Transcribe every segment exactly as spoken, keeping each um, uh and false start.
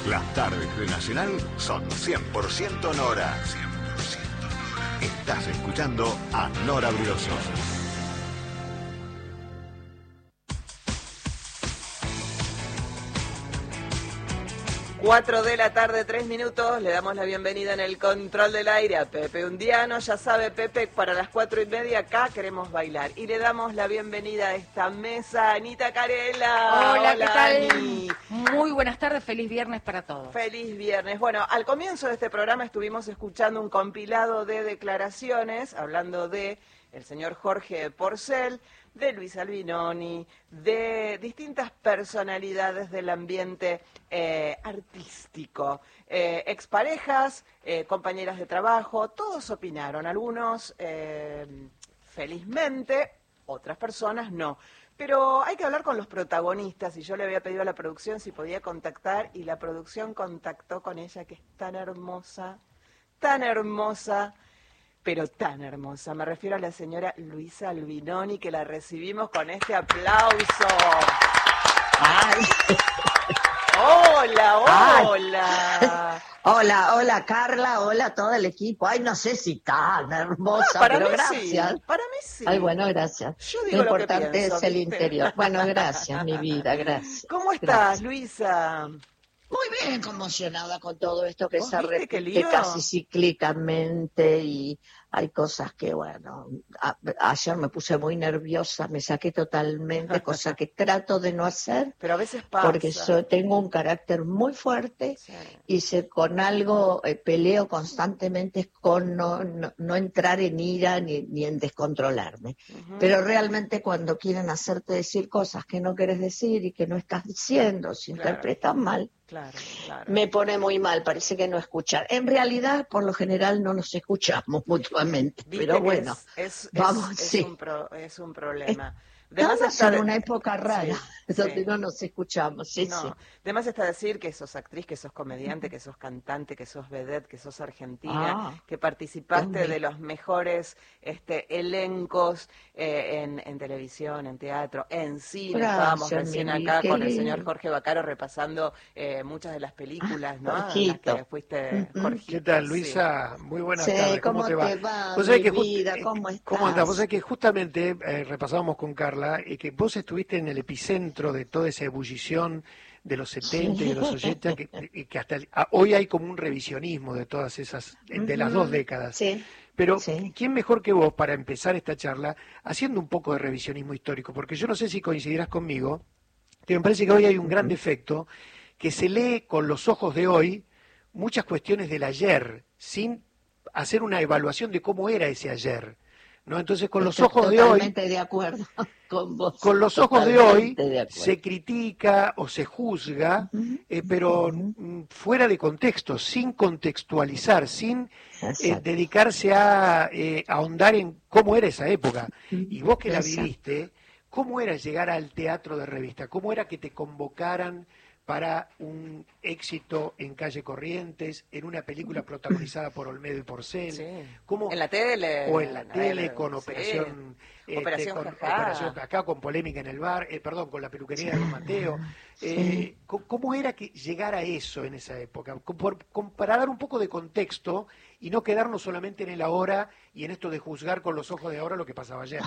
Las tardes de Nacional son cien por ciento Nora. cien por ciento Nora. Estás escuchando a Nora Brioso. Cuatro de la tarde, tres minutos, le damos la bienvenida en el control del aire a Pepe Undiano. Ya sabe, Pepe, para las cuatro y media acá queremos bailar. Y le damos la bienvenida a esta mesa, Anita Carela. Hola, ¿qué tal? Ani. Muy buenas tardes, feliz viernes para todos. Feliz viernes. Bueno, al comienzo de este programa estuvimos escuchando un compilado de declaraciones, hablando de el señor Jorge Porcel, de Luis Albinoni, de distintas personalidades del ambiente eh, artístico, eh, exparejas, eh, compañeras de trabajo, todos opinaron, algunos eh, felizmente, otras personas no. Pero hay que hablar con los protagonistas y yo le había pedido a la producción si podía contactar y la producción contactó con ella, que es tan hermosa, tan hermosa, pero tan hermosa. Me refiero a la señora Luisa Albinoni, que la recibimos con este aplauso. Ay. Hola, hola. Ay. Hola, hola Carla, hola todo el equipo. Ay, no sé si tan hermosa, Ah, para pero mí gracias. Sí, para mí sí. Ay, bueno, gracias. Yo digo lo lo que importante pienso, es el ¿viste? interior. Bueno, gracias, mi vida, gracias. ¿Cómo estás, Gracias. Luisa? Muy bien, conmocionada con todo esto que ¿Vos se viste qué repite lío? casi cíclicamente y hay cosas que, bueno, a- ayer me puse muy nerviosa, me saqué totalmente, cosa que trato de no hacer, Pero a veces pasa. porque yo tengo un carácter muy fuerte Sí. y si con algo eh, peleo constantemente es con no, no, no entrar en ira ni, ni en descontrolarme. Ujú. Pero realmente cuando quieren hacerte decir cosas que no quieres decir y que no estás diciendo, se Claro. interpretan mal, Claro, claro. me pone muy mal, parece que no escuchar. En realidad, por lo general, no nos escuchamos mutuamente, Viste pero que bueno, es, es, vamos, es, es sí. un pro, es un problema. De más Estamos está en de- una época rara, Sí, donde sí. no nos escuchamos, sí, No, sí. de más está decir que sos actriz, que sos comediante, que sos cantante, que sos vedette, que sos argentina, Ah, que participaste Dios mío. de los mejores este, elencos eh, en, en televisión, en teatro, en cine. Gracias, Estábamos recién Mimi, acá qué con el lindo. señor Jorge Bacaro repasando eh, muchas de las películas, ¿no? En las Jorgito. que fuiste Ujú. Jorgito. ¿Qué tal, sí. Luisa? Muy buenas Sí, tardes. ¿Cómo, ¿cómo te va? te va, Vos sabés mi que just- vida? eh, ¿Cómo estás? ¿Cómo estás? Vos sabés que justamente eh, repasábamos con Carla y que vos estuviste en el epicentro de toda esa ebullición de los setenta y de los ochenta, que, y que hasta el- a- hoy hay como un revisionismo de todas esas, de las dos Ujú. décadas. Sí, Pero, sí. ¿quién mejor que vos para empezar esta charla haciendo un poco de revisionismo histórico? Porque yo no sé si coincidirás conmigo, que me parece que hoy hay un gran defecto, que se lee con los ojos de hoy muchas cuestiones del ayer, sin hacer una evaluación de cómo era ese ayer, ¿no? Entonces, con los Estoy ojos de hoy, totalmente de acuerdo con vos. con los ojos de hoy, Totalmente de acuerdo. se critica o se juzga, Ujú, eh, pero ujú. mm, fuera de contexto, sin contextualizar, sin eh, Exacto. dedicarse a eh, ahondar en cómo era esa época. Y vos que la Exacto. viviste, ¿cómo era llegar al teatro de revista? ¿Cómo era que te convocaran para un éxito en Calle Corrientes, en una película protagonizada por Olmedo y Porcel? Sí. ¿Cómo- En la tele. o en la a tele ver, con sí. Operación este, Operación con Jajá. Operación Jajá, con polémica en el bar, eh, perdón, con la peluquería de Don Mateo. Sí. Eh, ¿cómo, cómo era que llegar a eso en esa época? Com- por- com- para dar un poco de contexto y no quedarnos solamente en el ahora y en esto de juzgar con los ojos de ahora lo que pasaba ayer.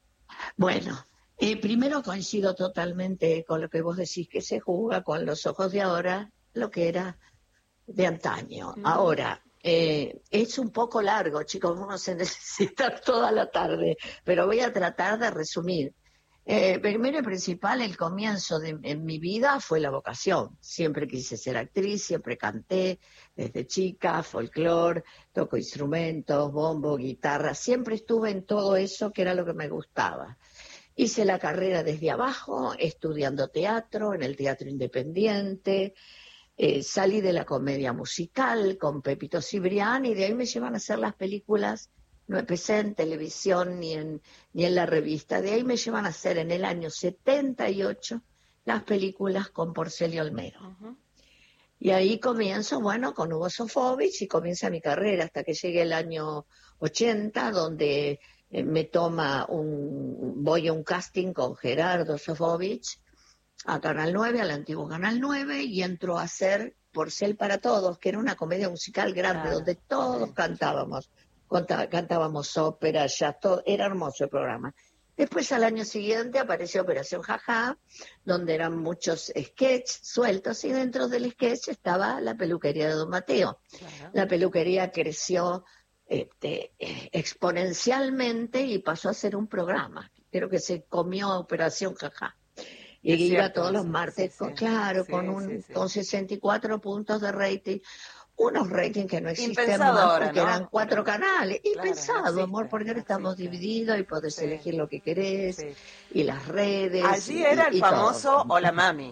Bueno, eh, primero coincido totalmente con lo que vos decís, que se juzga con los ojos de ahora lo que era de antaño. Mm. Ahora, eh, es un poco largo, chicos, vamos a necesitar toda la tarde, pero voy a tratar de resumir. Eh, primero y principal, el comienzo de en mi vida fue la vocación. Siempre quise ser actriz, siempre canté desde chica, folclore, toco instrumentos, bombo, guitarra, siempre estuve en todo eso que era lo que me gustaba. Hice la carrera desde abajo, estudiando teatro, en el Teatro Independiente, eh, salí de la comedia musical con Pepito Cibrián y de ahí me llevan a hacer las películas. No empecé en televisión ni en, ni en la revista. De ahí me llevan a hacer en el año setenta y ocho las películas con Porcel y Olmedo. Ujú. Y ahí comienzo, bueno, con Hugo Sofovich y comienza mi carrera hasta que llegue el año ochenta, donde eh, me toma un, voy a un casting con Gerardo Sofovich a Canal nueve, al antiguo Canal nueve, y entro a hacer Porcel para Todos, que era una comedia musical grande, Ah, donde todos sí, cantábamos, conta- cantábamos ópera, jazz, todo, era hermoso el programa. Después al año siguiente apareció Operación Jajá, donde eran muchos sketches sueltos, y dentro del sketch estaba la peluquería de Don Mateo. claro. La peluquería creció este, exponencialmente y pasó a ser un programa. Creo que se comió a Operación Jajá. Y Es iba cierto todos los eso, martes, sí, con- sí. claro, Sí, con un sí, sí. con sesenta y cuatro puntos de rating. Unos ratings que no existen Impensado más ahora, porque ¿no? eran cuatro Ahora, canales. Y claro, no pensado, amor, existe, porque ahora no estamos existe. divididos y podés Sí, elegir lo que querés, sí. y las redes, Allí y, era y- el y todo. famoso Hola Mami.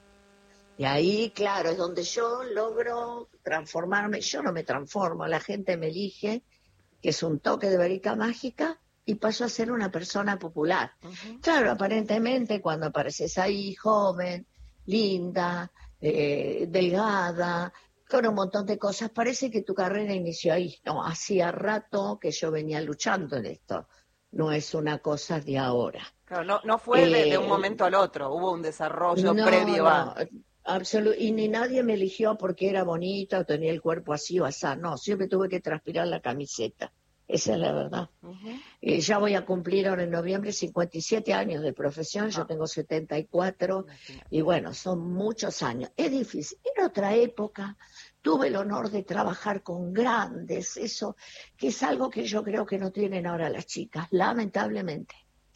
Y ahí, claro, es donde yo logro transformarme. Yo no me transformo, la gente me elige, que es un toque de varita mágica, y paso a ser una persona popular. Ujú. Claro, aparentemente cuando apareces ahí joven, linda, eh, delgada, con un montón de cosas, parece que tu carrera inició ahí. No, hacía rato que yo venía luchando en esto. No es una cosa de ahora. Claro, no, no fue de, de un Eh, momento al otro, hubo un desarrollo no, previo no, a... absolu- y ni nadie me eligió porque era bonita o tenía el cuerpo así o así. No, siempre tuve que transpirar la camiseta. Esa es la verdad. Ujú. Eh, ya voy a cumplir ahora en noviembre cincuenta y siete años de profesión, yo Ah. tengo setenta y cuatro, Imagínate. y bueno, son muchos años. Es difícil. En otra época tuve el honor de trabajar con grandes, eso que es algo que yo creo que no tienen ahora las chicas, lamentablemente.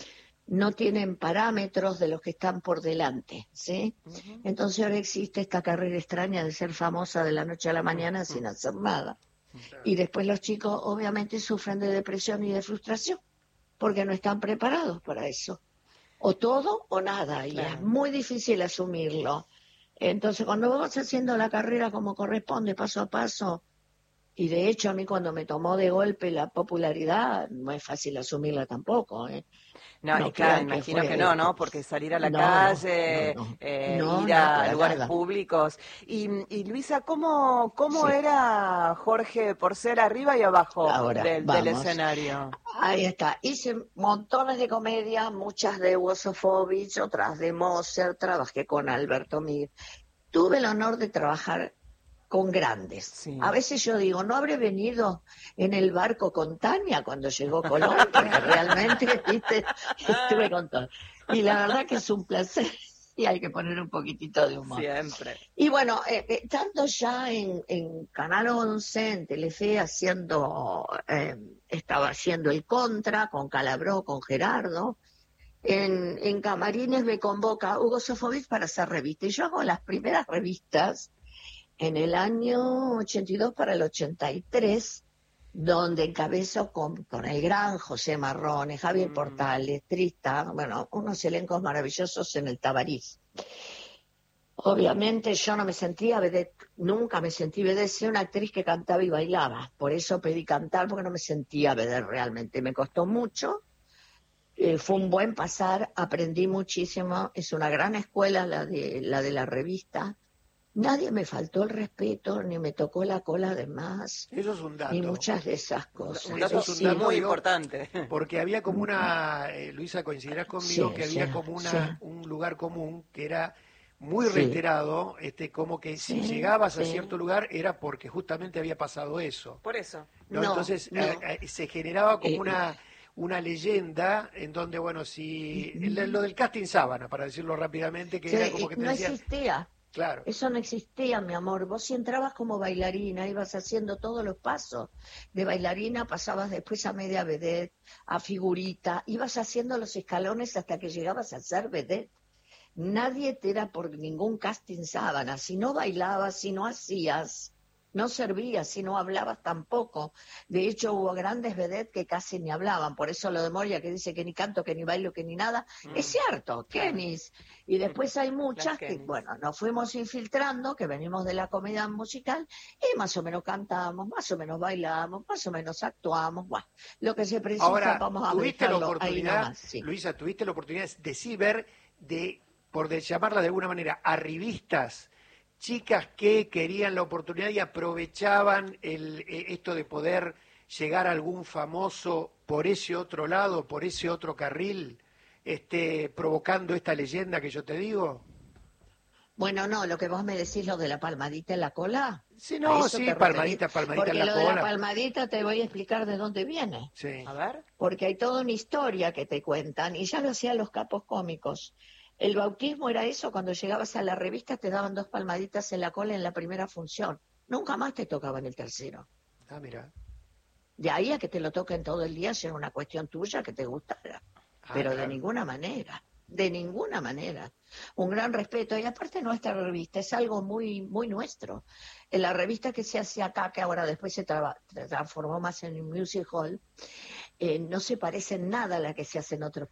No tienen parámetros de los que están por delante, ¿sí? Ujú. Entonces ahora existe esta carrera extraña de ser famosa de la noche a la mañana sin hacer nada. Y después los chicos obviamente sufren de depresión y de frustración, porque no están preparados para eso. O todo o nada, y Claro. es muy difícil asumirlo. Entonces cuando vos vas haciendo la carrera como corresponde, paso a paso, y de hecho a mí cuando me tomó de golpe la popularidad, no es fácil asumirla tampoco, ¿eh? No, No y claro, crean que imagino fue... que no, ¿no? Porque salir a la No, no, calle, no, no, eh, no, ir no, a para lugares nada. públicos. Y, y Luisa, ¿cómo, cómo Sí. era Jorge Porcel arriba y abajo Ahora, del, del vamos. escenario? Ahí está. Hice montones de comedias, muchas de Wosofovich, otras de Moser, trabajé con Alberto Mir. Tuve el honor de trabajar con grandes. Sí. A veces yo digo, ¿no habré venido en el barco con Tania cuando llegó Colón? Porque realmente, viste, estuve con todo. Y la verdad que es un placer y hay que poner un poquitito de humor. Siempre. Y bueno, eh, eh, estando ya en, en Canal once, en Telefe, haciendo, eh, estaba haciendo El Contra con Calabró, con Gerardo. En, en Camarines me convoca Hugo Sofovich para hacer revistas. Y yo hago las primeras revistas en el año ochenta y dos para el ochenta y tres, donde encabezo con, con el gran José Marrone, Javier Mm. Portales, Tristán, bueno, unos elencos maravillosos en el Tabarís. Obviamente yo no me sentía vedette, nunca me sentí vedette, soy una actriz que cantaba y bailaba, por eso pedí cantar, porque no me sentía vedette realmente, me costó mucho, eh, fue un buen pasar, aprendí muchísimo, es una gran escuela la de la, de la revista, nadie me faltó el respeto, ni me tocó la cola de más, Eso es un dato. ni muchas de esas cosas. Un Eso dato es un sí, dato, muy digo, importante. Porque había como una, eh, Luisa, coincidirás conmigo, Sí, que había sí, como una, sí. un lugar común que era muy Sí. reiterado, este, como que si Sí, llegabas a sí. cierto lugar era porque justamente había pasado eso. Por eso. ¿No? No, Entonces no. eh, eh, se generaba como Eh, una, una leyenda en donde, bueno, si lo lo del casting sábana, para decirlo rápidamente, que Sí, era como que te no decían, existía. claro, Eso no existía, mi amor. Vos si entrabas como bailarina, ibas haciendo todos los pasos. De bailarina pasabas después a media vedette, a figurita, ibas haciendo los escalones hasta que llegabas a ser vedette. Nadie te era por ningún casting sábana. Si no bailabas, si no hacías, no servías, si no hablabas tampoco. De hecho, hubo grandes vedettes que casi ni hablaban. Por eso lo de Moria, que dice que ni canto, que ni bailo, que ni nada. Mm. Es cierto, Kenis. Y después hay muchas Las que, Kenis. bueno, nos fuimos infiltrando, que venimos de la comedia musical, y más o menos cantamos, más o menos bailamos, más o menos actuamos. Bueno, lo que se precisa, ahora, vamos a tuviste la dejarlo ahí oportunidad, nomás. Sí. Luisa, tuviste la oportunidad de sí ver, de, por de llamarla de alguna manera, arribistas, chicas que querían la oportunidad y aprovechaban el, eh, esto de poder llegar a algún famoso por ese otro lado, por ese otro carril, este, provocando esta leyenda que yo te digo. Bueno, no, lo que vos me decís, lo de la palmadita en la cola. Sí, ¿a no, eso sí, te palmadita, referís? palmadita Porque en la lo de la cola. palmadita te voy a explicar de dónde viene. Sí. A ver. Porque hay toda una historia que te cuentan, y ya lo hacían los capos cómicos. El bautismo era eso, cuando llegabas a la revista te daban dos palmaditas en la cola en la primera función. Nunca más te tocaban el tercero. Ah, mira. De ahí a que te lo toquen todo el día, si era una cuestión tuya que te gustara. Ah, Pero claro. de ninguna manera, de ninguna manera. Un gran respeto. Y aparte nuestra revista es algo muy muy nuestro. En la revista que se hace acá, que ahora después se traba, transformó más en un music hall, eh, no se parece en nada a la que se hace en otros